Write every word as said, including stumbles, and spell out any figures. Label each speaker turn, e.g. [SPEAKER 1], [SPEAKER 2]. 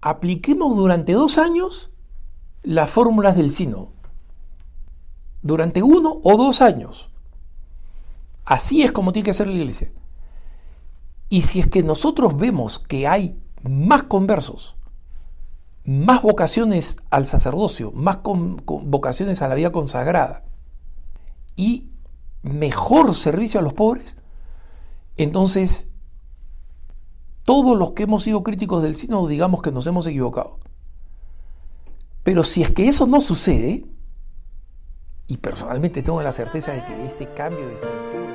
[SPEAKER 1] apliquemos durante dos años las fórmulas del sínodo. Durante uno o dos años. Así es como tiene que ser la iglesia. Y si es que nosotros vemos que hay más conversos, más vocaciones al sacerdocio, más con, con vocaciones a la vida consagrada y mejor servicio a los pobres, entonces todos los que hemos sido críticos del sínodo digamos que nos hemos equivocado. Pero si es que eso no sucede, y personalmente tengo la certeza de que este cambio de estructura